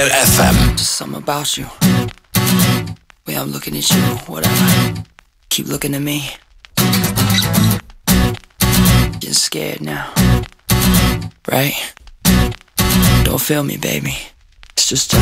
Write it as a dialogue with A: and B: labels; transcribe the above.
A: FM.
B: Just something about you. Way I'm looking at you, whatever. Keep looking at me. Getting scared now. Right? Don't feel me, baby. It's just